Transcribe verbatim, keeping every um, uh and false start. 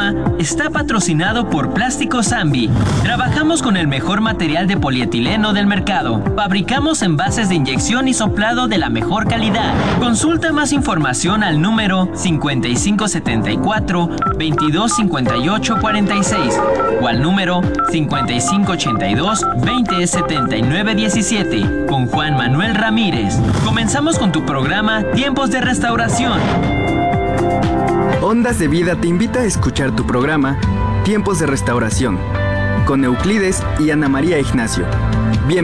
programa está patrocinado por Plástico Zambi. Trabajamos con el mejor material de polietileno del mercado. Fabricamos envases de inyección y soplado de la mejor calidad. Consulta más información al número cincuenta y cinco setenta y cuatro, veintidós cincuenta y ocho cuarenta y seis o al número cincuenta y cinco ochenta y dos, veinte setenta y nueve diecisiete con Juan Manuel Ramírez. Comenzamos con tu programa Tiempos de Restauración. Ondas de Vida te invita a escuchar tu programa Tiempos de Restauración con Euclides y Ana María Ignacio. Bienvenidos.